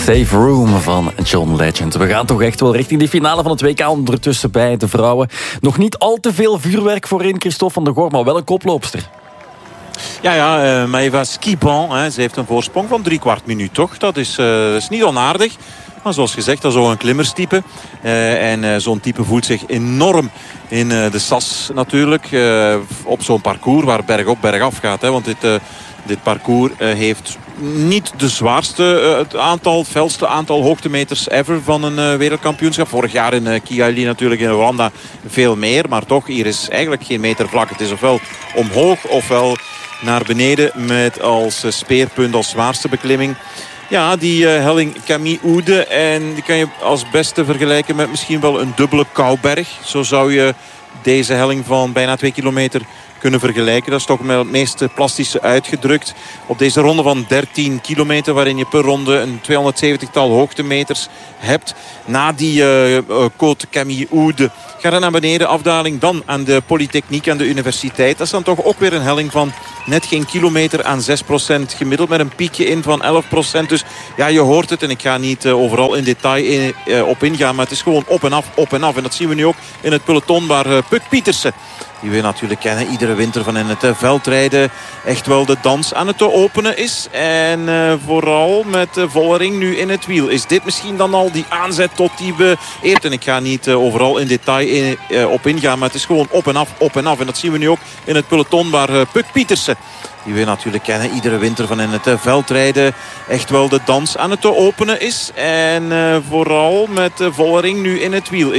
Safe Room van John Legend. We gaan toch echt wel richting die finale van het WK. Ondertussen bij de vrouwen. Nog niet al te veel vuurwerk voorin, Christophe van der Goor, maar wel een koploopster. Ja, Maëva Skiban, ze heeft een voorsprong van 3/4 minuut, toch? Dat is niet onaardig. Maar zoals gezegd, dat is ook een klimmerstype. En zo'n type voelt zich enorm in de sas natuurlijk. Op zo'n parcours waar berg op berg af gaat. Hè, want dit parcours heeft niet de zwaarste, het felste aantal hoogtemeters ever van een wereldkampioenschap. Vorig jaar in Kigali natuurlijk in Rwanda veel meer. Maar toch, hier is eigenlijk geen meter vlak. Het is ofwel omhoog ofwel naar beneden met als speerpunt, als zwaarste beklimming. Ja, die helling Camille Oude. En die kan je als beste vergelijken met misschien wel een dubbele Kouberg. Zo zou je deze helling van bijna 2 kilometer kunnen vergelijken. Dat is toch het meest plastische uitgedrukt. Op deze ronde van 13 kilometer, waarin je per ronde een 270-tal hoogtemeters hebt. Na die Côte Camille Oude gaat het naar beneden, afdaling dan aan de Polytechniek en de universiteit. Dat is dan toch ook weer een helling van net geen kilometer aan 6% gemiddeld. Met een piekje in van 11%. Dus ja, je hoort het. En ik ga niet overal in detail op ingaan. Maar het is gewoon op en af, op en af. En dat zien we nu ook in het peloton waar Puk Pietersen, die we natuurlijk kennen iedere winter van in het veldrijden, echt wel de dans aan het openen is. En vooral met Vollering nu in het wiel. Is dit misschien dan al die aanzet tot die we eerder? En ik ga niet overal in detail op ingaan. Maar het is gewoon op en af, op en af. En dat zien we nu ook in het peloton waar Puk Pietersen, die we natuurlijk kennen iedere winter van in het veldrijden, echt wel de dans aan het openen is. En vooral met Vollering nu in het wiel.